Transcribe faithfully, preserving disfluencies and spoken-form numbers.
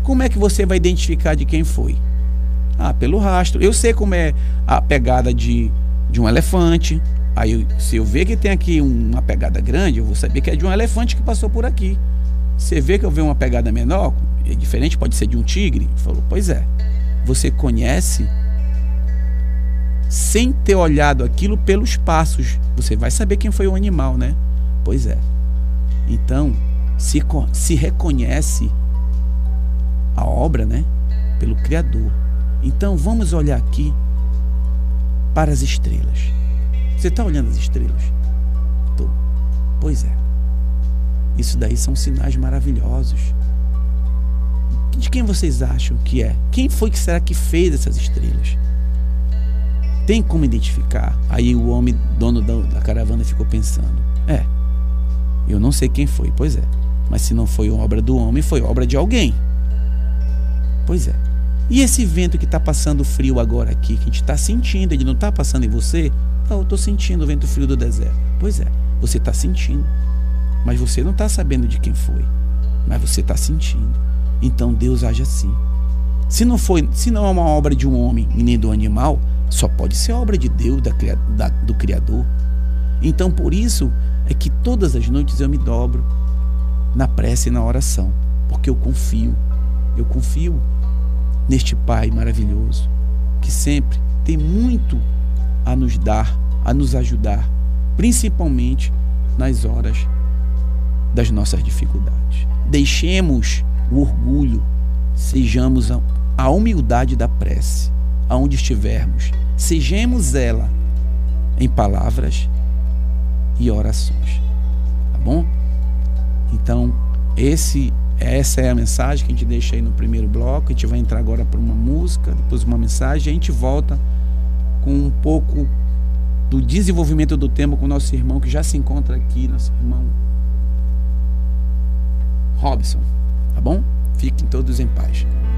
Como é que você vai identificar de quem foi? Ah, pelo rastro. Eu sei como é a pegada de, de um elefante. Aí, eu, se eu ver que tem aqui uma pegada grande, eu vou saber que é de um elefante que passou por aqui. Você vê que eu vejo uma pegada menor, é diferente, pode ser de um tigre. Falou, pois é. Você conhece sem ter olhado aquilo pelos passos. Você vai saber quem foi o animal, né? Pois é. Então, se, se reconhece a obra, né? Pelo Criador. Então, vamos olhar aqui para as estrelas. Você está olhando as estrelas? Tô. Pois é. Isso daí são sinais maravilhosos. De quem vocês acham que é? Quem foi que será que fez essas estrelas? Tem como identificar? Aí o homem, dono da, da caravana, ficou pensando. É, eu não sei quem foi, pois é. Mas se não foi obra do homem, foi obra de alguém. Pois é. E esse vento que está passando frio agora aqui, que a gente está sentindo, ele não está passando em você? Não, eu estou sentindo o vento frio do deserto. Pois é, você está sentindo. Mas você não está sabendo de quem foi. Mas você está sentindo. Então Deus age assim. Se não, foi, se não é uma obra de um homem e nem do animal, só pode ser obra de Deus, da, da, do Criador. Então por isso é que todas as noites eu me dobro na prece e na oração. Porque eu confio. Eu confio neste Pai maravilhoso, que sempre tem muito a nos dar, a nos ajudar, principalmente nas horas das nossas dificuldades. Deixemos o orgulho, sejamos a, a humildade da prece, aonde estivermos, sejamos ela em palavras e orações, tá bom? Então, esse, essa é a mensagem que a gente deixa aí no primeiro bloco. A gente vai entrar agora para uma música, depois uma mensagem, e a gente volta com um pouco do desenvolvimento do tema com o nosso irmão que já se encontra aqui, nosso irmão Robson, tá bom? Fiquem todos em paz.